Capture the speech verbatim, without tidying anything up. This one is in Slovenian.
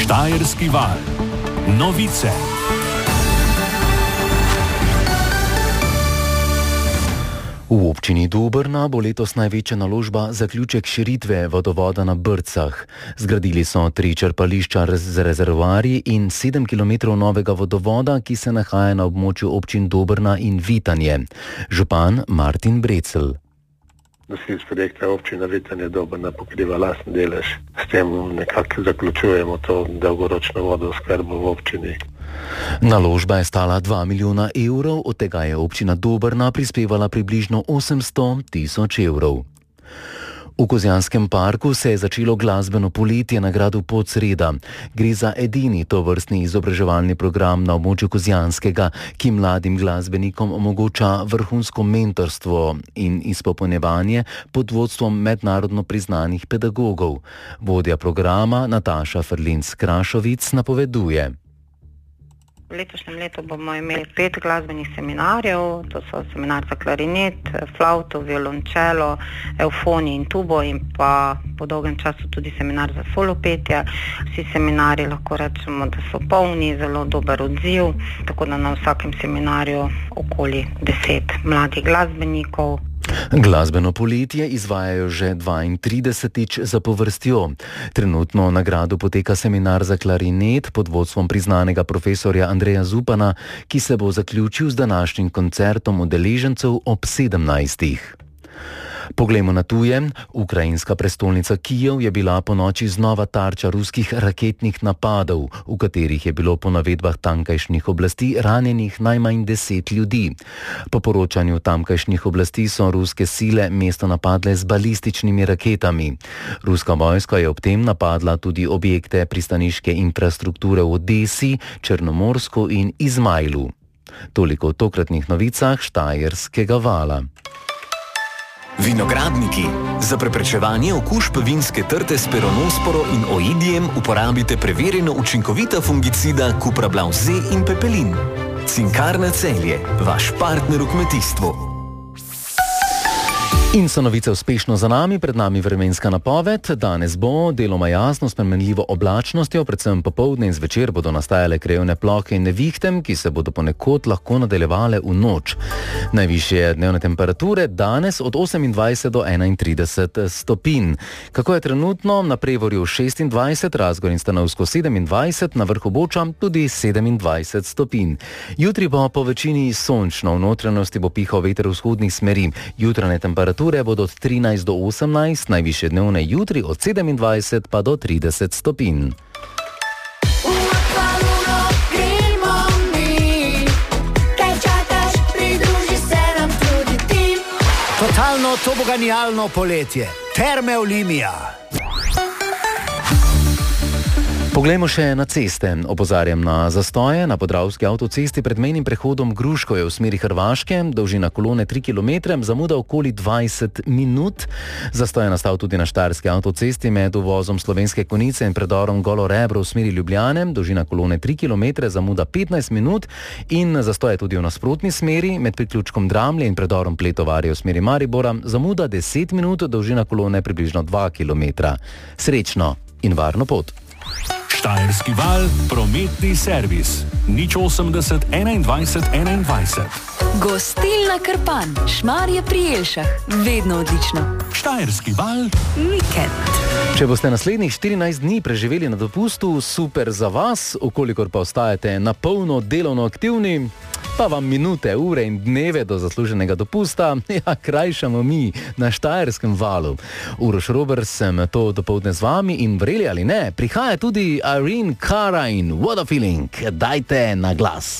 Štajerski val. Novice. V občini Dobrna bo letos največja naložba zaključek širitve vodovoda na Brcah. Zgradili so tri črpališča z rezervoarji in sedem kilometrov novega vodovoda, ki se nahaja na območju občin Dobrna in Vitanje. Župan Martin Brecelj. Nosilec projekta občina Vitanje Dobrna pokriva lastni delež. S tem nekako zaključujemo to dolgoročno vodooskrbo v občini. Naložba je stala dva milijona evrov, od tega je občina Dobrna prispevala približno osemsto tisoč evrov. V Kozjanskem parku se je začelo glasbeno poletje na gradu Podsreda. Gre za edini tovrstni izobraževalni program na območju Kozjanskega, ki mladim glasbenikom omogoča vrhunsko mentorstvo in izpopolnjevanje pod vodstvom mednarodno priznanih pedagogov. Vodja programa Nataša Frlinc-Krašovic napoveduje. V letošnjem letu bomo imeli pet glasbenih seminarjev, to so seminar za klarinet, flavto, violončelo, evfonij in tubo in pa po dolgem času tudi seminar za solo petje. Vsi seminarji lahko rečemo, da so polni, zelo dober odziv, tako da na vsakem seminarju okoli deset mladih glasbenikov. Glasbeno poletje izvajajo že dvaintridesetič zapovrstjo. Trenutno na gradu poteka seminar za klarinet pod vodstvom priznanega profesorja Andreja Zupana, ki se bo zaključil z današnjim koncertom udeležencev ob sedemnajstih. Poglejmo na tuje. Ukrajinska prestolnica Kijev je bila ponoči znova tarča ruskih raketnih napadov, v katerih je bilo po navedbah tamkajšnjih oblasti ranjenih najmanj deset ljudi. Po poročanju tamkajšnjih oblasti so ruske sile mesto napadle z balističnimi raketami. Ruska vojska je ob tem napadla tudi objekte pristaniške infrastrukture v Odesi, Črnomorsku in Izmajlu. Toliko o tokratnih novicah Štajerskega vala. Vinogradniki. Za preprečevanje okužb vinske trte s peronosporo in oidijem uporabite preverjeno učinkovita fungicida Cuprablav Z in Pepelin. Cinkarna Celje, vaš partner v kmetijstvu. In so novice uspešno za nami, pred nami vremenska napoved. Danes bo deloma jasno s spremenljivo oblačnostjo, predvsem popoldne in zvečer bodo nastajale krajevne plohe in nevihte, ki se bodo ponekod lahko nadaljevale v noč. Najvišje dnevne temperature danes od osemindvajset do enaintrideset stopinj. Kako je trenutno? Na Prevorju šestindvajset, Razgor in Stanovsko sedemindvajset, na vrhu Boča tudi sedemindvajset stopinj. Jutri bo po večini sončno, v notranjosti bo pihal veter vzhodnih smeri. Jutranje temperature bodo od trinajst do osemnajst, najvišje dnevne jutri od sedemindvajset pa do trideset stopinj. Totalno toboganijalno poletje. Terme Olimia. Poglejmo še na ceste. Opozarjam na zastoje na Podravski avtocesti pred mejnim prehodom Gruškovje v smeri Hrvaške, dolžina kolone tri kilometre, zamuda okoli dvajset minut. Zastoj je nastal tudi na Štajerski avtocesti med uvozom Slovenske Konjice in predorom Golo Rebro v smeri Ljubljane, dolžina kolone tri kilometre, zamuda petnajst minut in zastoj je tudi v nasprotni smeri med priključkom Dramlje in predorom Pletovarje v smeri Maribora, zamuda deset minut, dolžina kolone približno dva kilometra. Srečno in varno pot. Štajerski val, prometni servis. nič osemdeset enaindvajset enaindvajset. Gostilna Krpan, Šmarje pri Jelšah, vedno odlično. Štajerski val, vikend. Če boste naslednjih štirinajst dni preživeli na dopustu, super za vas, ukolikor pa ostajate na polno delovno aktivni, pa vam minute, ure in dneve do zasluženega dopusta, ja, krajšamo mi na Štajerskem valu. Uroš Rober sem to dopoldne z vami in verjeli ali ne, prihaja tudi Irene Cara in What a Feeling. Dajte na glas.